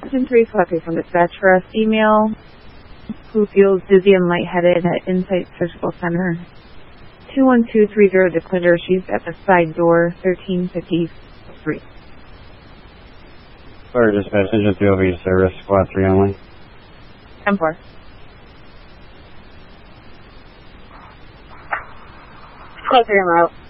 Agent 3 collecting from dispatch for us. Email who feels dizzy and lightheaded at Insight Surgical Center. 21230 Declitter. She's at the side door, 1353. Fire dispatch, Agent 3 over your service, squad 3 only. 10-4. Squad 3 en route.